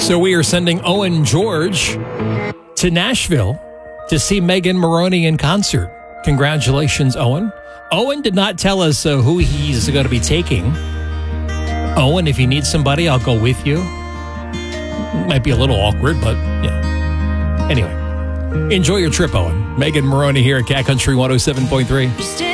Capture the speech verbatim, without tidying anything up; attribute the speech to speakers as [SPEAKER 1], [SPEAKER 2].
[SPEAKER 1] So we are sending Owen George to Nashville to see Megan Moroney in concert. Congratulations, Owen. Owen did not tell us uh, who he's going to be taking. Owen, if you need somebody, I'll go with you. Might be a little awkward, but, you know. Anyway, enjoy your trip, Owen. Megan Moroney here at Cat Country one oh seven point three.